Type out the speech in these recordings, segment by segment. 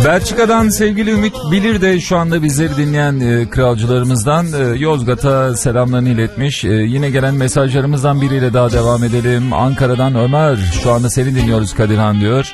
Belçika'dan sevgili Ümit Bilir de şu anda bizleri dinleyen kralcılarımızdan Yozgat'a selamlarını iletmiş. Yine gelen mesajlarımızdan biriyle daha devam edelim. Ankara'dan Ömer, şu anda seni dinliyoruz Kadirhan diyor.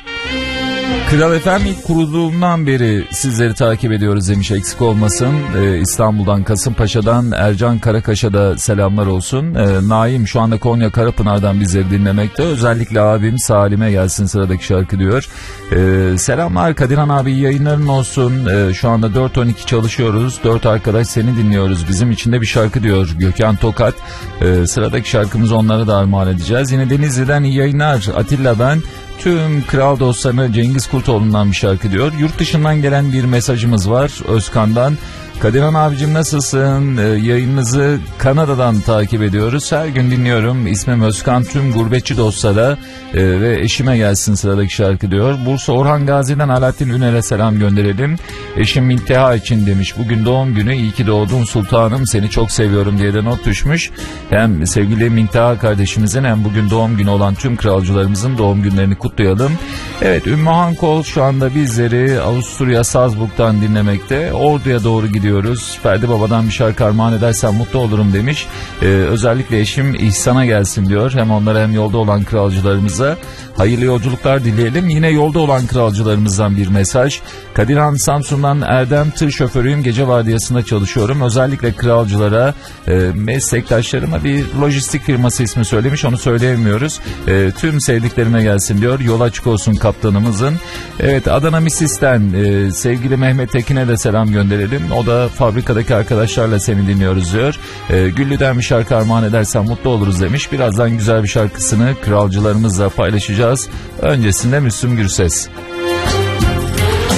Kral FM ilk kurulduğundan beri sizleri takip ediyoruz demiş, eksik olmasın. İstanbul'dan, Kasımpaşa'dan Ercan Karakaş'a da selamlar olsun. Naim şu anda Konya Karapınar'dan bizleri dinlemekte. Özellikle abim Salim'e gelsin sıradaki şarkı diyor. Selamlar Kadirhan abi, iyi yayınların olsun. Şu anda 4-12 çalışıyoruz. 4 arkadaş seni dinliyoruz. Bizim için de bir şarkı diyor Gökhan Tokat. Sıradaki şarkımızı onlara da armağan edeceğiz. Yine Denizli'den iyi yayınlar. Atilla ben. Tüm kral dostlarına Cengiz Kurtoğlu'ndan bir şarkı diyor. Yurt dışından gelen bir mesajımız var Özkan'dan. Kadirhan abicim nasılsın? Yayınınızı Kanada'dan takip ediyoruz. Her gün dinliyorum. İsmim Özkan. Tüm gurbetçi dostlara ve eşime gelsin sıradaki şarkı diyor. Bursa Orhan Gazi'den Alaaddin Üner'e selam gönderelim. Eşim Minteha için demiş. Bugün doğum günü. İyi ki doğdun sultanım. Seni çok seviyorum diye de not düşmüş. Hem sevgili Minteha kardeşimizin hem bugün doğum günü olan tüm kralcılarımızın doğum günlerini kutlayalım. Evet, Ümmühan Kol şu anda bizleri Avusturya Salzburg'dan dinlemekte. Ordu'ya doğru gidiyoruz. Ferdi Baba'dan bir şarkı armağan edersen mutlu olurum demiş. Özellikle eşim İhsan'a gelsin diyor. Hem onlara hem yolda olan kralcılarımıza hayırlı yolculuklar dileyelim. Yine yolda olan kralcılarımızdan bir mesaj. Kadirhan Samsun'dan Erdem, tır şoförüyüm, gece vardiyasında çalışıyorum. Özellikle kralcılara, meslektaşlarıma, bir lojistik firması ismi söylemiş, onu söyleyemiyoruz. Tüm sevdiklerime gelsin diyor. Yol açık olsun kaptanımızın. Evet, Adana Misis'ten sevgili Mehmet Tekin'e de selam gönderelim. O da fabrikadaki arkadaşlarla seni dinliyoruz diyor. Güllü'den bir şarkı armağan edersen mutlu oluruz demiş. Birazdan güzel bir şarkısını kralcılarımızla paylaşacağız. Öncesinde Müslüm Gürses.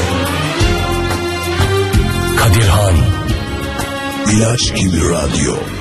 Kadirhan İlaç gibi radyo.